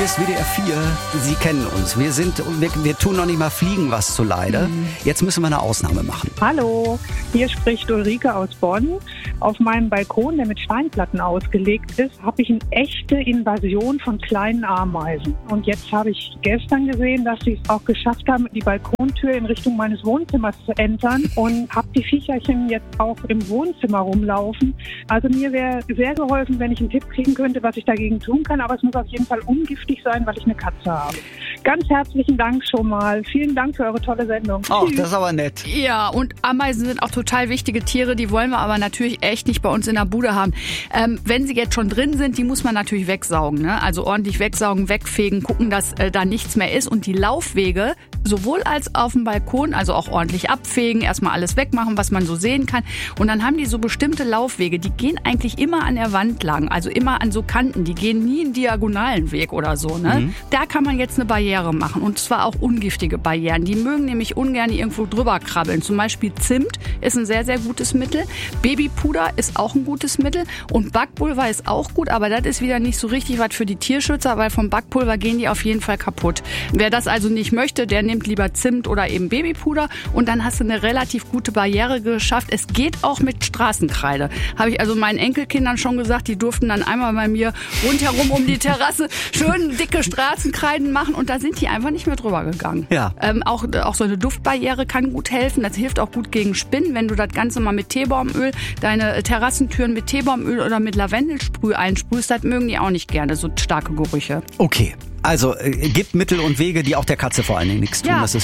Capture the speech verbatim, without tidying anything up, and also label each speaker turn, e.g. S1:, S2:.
S1: ist W D R vier. Sie kennen uns. Wir sind, wir, wir tun noch nicht mal Fliegen was zuleide. Jetzt müssen wir eine Ausnahme machen.
S2: Hallo, hier spricht Ulrike aus Bonn. Auf meinem Balkon, der mit Steinplatten ausgelegt ist, habe ich eine echte Invasion von kleinen Ameisen. Und jetzt habe ich gestern gesehen, dass sie es auch geschafft haben, die Balkontür in Richtung meines Wohnzimmers zu entern und habe die Viecherchen jetzt auch im Wohnzimmer rumlaufen. Also mir wäre sehr geholfen, wenn ich einen Tipp kriegen könnte, was ich dagegen tun kann. Aber es muss auf jeden Fall ungiftig sein, weil ich eine Katze habe. Ganz herzlichen Dank schon mal. Vielen Dank für eure tolle Sendung.
S1: Oh, das ist aber nett.
S3: Ja, und Ameisen sind auch total wichtige Tiere. Die wollen wir aber natürlich echt nicht bei uns in der Bude haben. Ähm, wenn sie jetzt schon drin sind, die muss man natürlich wegsaugen. Ne? Also ordentlich wegsaugen, wegfegen, gucken, dass äh, da nichts mehr ist. Und die Laufwege, sowohl als auf dem Balkon, also auch ordentlich abfegen, erstmal alles wegmachen, was man so sehen kann. Und dann haben die so bestimmte Laufwege, die gehen eigentlich immer an der Wand lang, also immer an so Kanten. Die gehen nie einen diagonalen Weg oder so. Ne? Mhm. Da kann man jetzt eine Barriere machen. Und zwar auch ungiftige Barrieren. Die mögen nämlich ungern irgendwo drüber krabbeln. Zum Beispiel Zimt ist ein sehr, sehr gutes Mittel. Babypuder ist auch ein gutes Mittel. Und Backpulver ist auch gut, aber das ist wieder nicht so richtig was für die Tierschützer, weil vom Backpulver gehen die auf jeden Fall kaputt. Wer das also nicht möchte, der nimmt lieber Zimt oder eben Babypuder und dann hast du eine relativ gute Barriere geschafft. Es geht auch mit Straßenkreide. Habe ich also meinen Enkelkindern schon gesagt, die durften dann einmal bei mir rundherum um die Terrasse schön dicke Straßenkreiden machen und da sind die einfach nicht mehr drüber gegangen.
S1: Ja.
S3: Ähm, auch, auch so eine Duftbarriere kann gut helfen. Das hilft auch gut gegen Spinnen, wenn du das Ganze mal mit Teebaumöl, deine Terrassentüren mit Teebaumöl oder mit Lavendelsprüh einsprühst. Das mögen die auch nicht gerne, so starke Gerüche.
S1: Okay. Also äh, gibt Mittel und Wege, die auch der Katze vor allen Dingen nichts tun.
S3: Ja,
S1: Das ist